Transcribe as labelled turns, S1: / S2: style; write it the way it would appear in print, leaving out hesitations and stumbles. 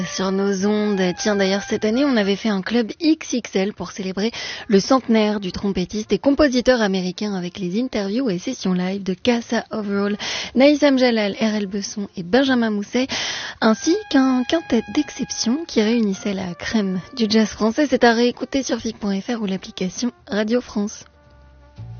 S1: Sur nos ondes. Tiens, d'ailleurs, cette année, on avait fait un club XXL pour célébrer le centenaire du trompettiste et compositeur américain avec les interviews et sessions live de Cassa Overall, Naïsam Jalal, R.L. Besson et Benjamin Mousset, ainsi qu'un quintet d'exception qui réunissait la crème du jazz français. C'est à réécouter sur FIC.fr ou l'application Radio France.